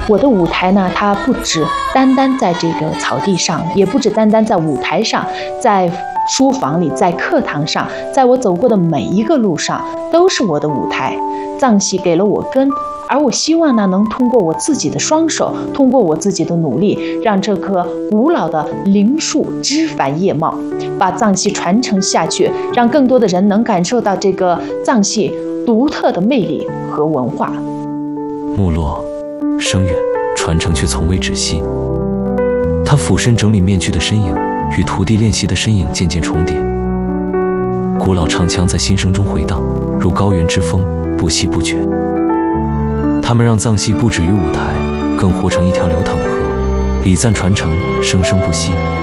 我的舞台呢，它不只单单在这个草地上，也不只单单在舞台上，在书房里，在课堂上，在我走过的每一个路上，都是我的舞台。藏戏给了我根，而我希望呢，能通过我自己的双手，通过我自己的努力，让这棵古老的灵树枝繁叶茂，把藏戏传承下去，让更多的人能感受到这个藏戏独特的魅力和文化。 没落声远，传承却从未止息。他俯身整理面具的身影，与徒弟练习的身影渐渐重叠，古老唱腔在心声中回荡，如高原之风，不息不绝。他们让藏戏不止于舞台，更活成一条流淌的河，礼赞传承，生生不息。